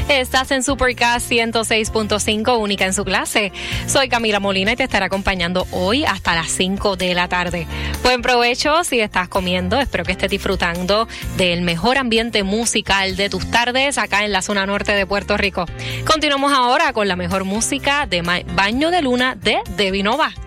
Estás en Supercast 106.5, única en su clase. Soy Camila Molina y te estaré acompañando hoy hasta las 5 de la tarde. Buen provecho si estás comiendo. Espero que estés disfrutando del mejor ambiente musical de tus tardes acá en la zona norte de Puerto Rico. Continuamos ahora con la mejor música de Baño de Luna de Debbie Nova.